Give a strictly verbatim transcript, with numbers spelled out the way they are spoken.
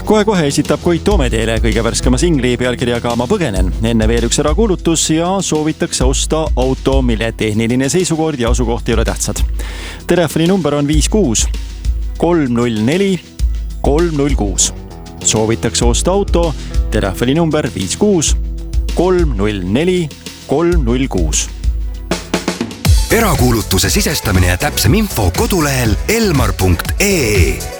Kohe-kohe esitab Koit Toome teile kõige värskema singli pealkirjaga Ma põgenen. Enne veel üks ärakuulutus ja soovitakse osta auto, mille tehniline seisukord ja asukoht ei ole tähtsad. Telefoni number on viis kuus kolm null neli kolm null kuus. Soovitakse osta auto, telefoni number viis kuus kolm null neli kolm null kuus. Erakuulutuse sisestamine ja täpsem info kodulehel elmar punkt ee.